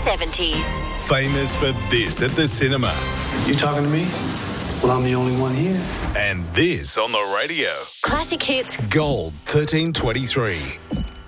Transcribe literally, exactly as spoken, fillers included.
seventies. Famous for this at the cinema. You talking to me? Well, I'm the only one here. And this on the radio. Classic hits. Gold thirteen twenty-three.